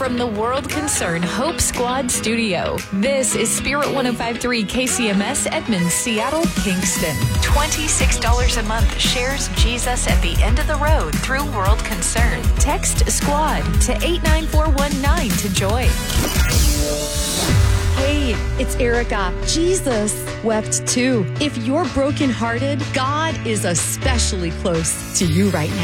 from the World Concern Hope Squad studio. This is Spirit 105.3 KCMS, Edmonds, Seattle, Kingston. $26 a month shares Jesus at the end of the road through World Concern. Text SQUAD to 89419 to join. Hey, it's Erica. Jesus wept too. If you're brokenhearted, God is especially close to you right now.